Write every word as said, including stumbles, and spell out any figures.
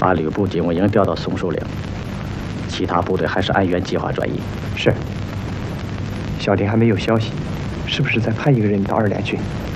把吕布警卫营调到松树岭，其他部队还是按原计划转移。 是。小弟还没有消息，是不是再派一个人到二连去？